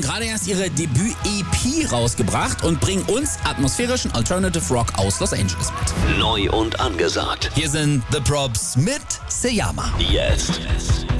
gerade erst ihre Debüt-EP rausgebracht und bringen uns atmosphärischen Alternative Rock aus Los Angeles mit. Neu und angesagt. Hier sind The Probs mit Seyama. Jetzt.